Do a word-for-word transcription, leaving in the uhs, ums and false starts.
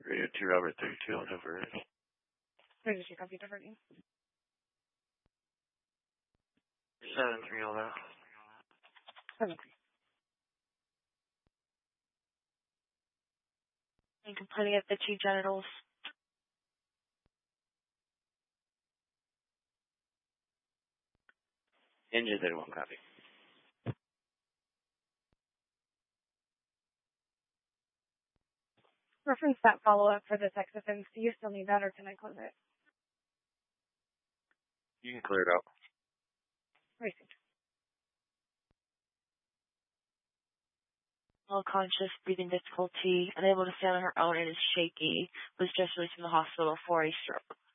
Radio two Robert thirty-two on over. Where did you copy different? seven three all that. seven three. And complaining of the two genitals. Engine thirty-one copy. Reference that follow-up for the sex offense. Do you still need that, or can I close it? You can clear it out. Received. Low conscious, breathing difficulty, unable to stand on her own and is shaky, was just released from the hospital for a stroke.